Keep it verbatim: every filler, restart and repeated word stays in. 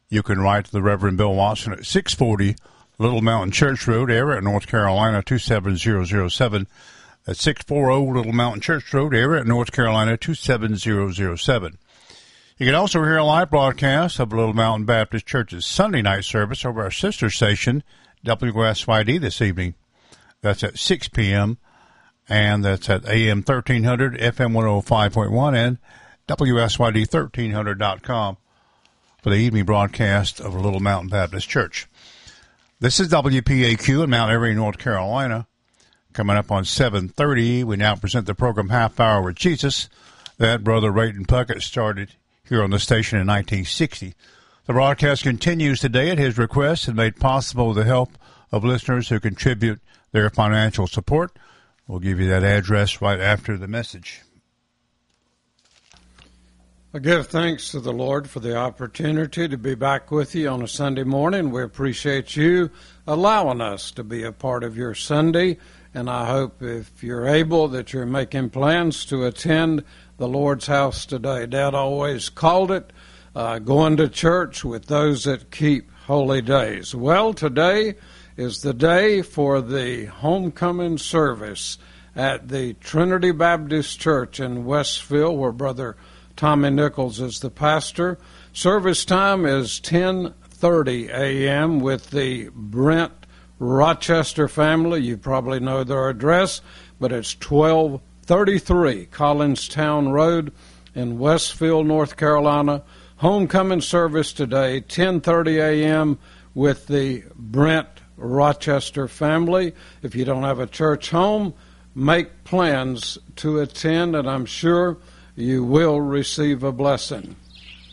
you can write to the Reverend Bill Watson at six forty Little Mountain Church Road, Everett, North Carolina, two seven zero zero seven. That's six forty Little Mountain Church Road, Everett, North Carolina, two seven zero zero seven. You can also hear a live broadcast of Little Mountain Baptist Church's Sunday night service over our sister station, W S Y D, this evening. That's at six p.m., and that's at A M thirteen hundred, F M one oh five point one, and W S Y D thirteen hundred dot com for the evening broadcast of Little Mountain Baptist Church. This is W P A Q in Mount Airy, North Carolina. Coming up on seven thirty, we now present the program Half Hour with Jesus that Brother Rayton Puckett started here on the station in nineteen sixty. The broadcast continues today at his request and made possible with the help of listeners who contribute their financial support. We'll give you that address right after the message. I give thanks to the Lord for the opportunity to be back with you on a Sunday morning. We appreciate you allowing us to be a part of your Sunday, and I hope if you're able that you're making plans to attend the Lord's house today. Dad always called it uh, going to church with those that keep holy days. Well, today is the day for the homecoming service at the Trinity Baptist Church in Westville, where Brother Tommy Nichols is the pastor. Service time is ten thirty a.m. with the Brent Rochester family. You probably know their address, but it's twelve thirty-three Collinstown Road in Westville, North Carolina. Homecoming service today, ten thirty a.m. with the Brent Rochester family. If you don't have a church home, make plans to attend, and I'm sure you will receive a blessing.